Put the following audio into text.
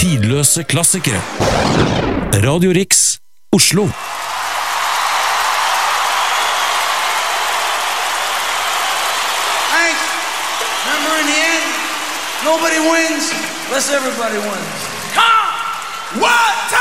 tidløse klassikere. Radio Rix, Oslo. Thanks. Remember, in the end, nobody wins unless everybody wins. Come! What?